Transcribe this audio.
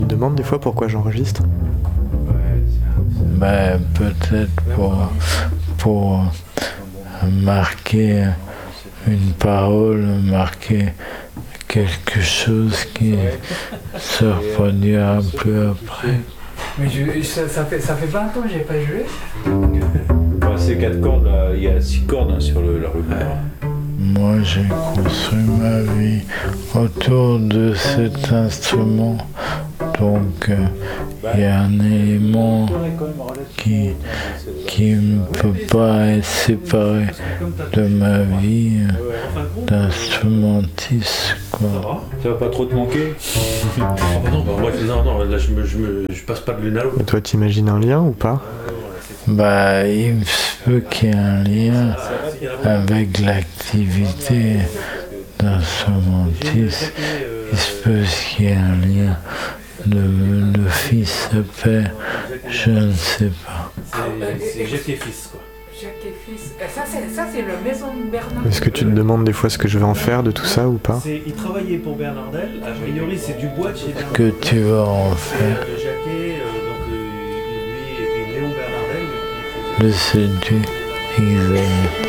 te demandes des fois pourquoi j'enregistre? Ben, peut-être pour marquer une parole, marquer quelque chose qui se reproduira plus après. Mais ça fait 20 ans que j'ai pas joué. Ces 4 cordes, là, il y a 6 cordes hein, sur la rumeur. Moi, j'ai construit ma vie autour de cet instrument. Donc, il y a un élément qui ne peut pas être séparé de ma vie d'instrumentiste, quoi. Ça va pas trop te manquer? Non, là je passe pas de l'une à l'autre. Et toi, t'imagines un lien ou pas? Bah, il se peut qu'il y ait un lien avec l'activité d'instrumentiste. Il se peut qu'il y ait un lien de fils à père, je ne sais pas. C'est Jacques et fils, quoi. Jacques et fils. Ça, c'est la maison de Bernard. Est-ce que tu te demandes des fois ce que je vais en faire de tout ça ou pas? Il travaillait pour Bernardel, a priori c'est du bois de chez Bernardel. Que tu vas en faire? Jacquet, donc lui et puis Léon Bernardel. Le séduit, exact.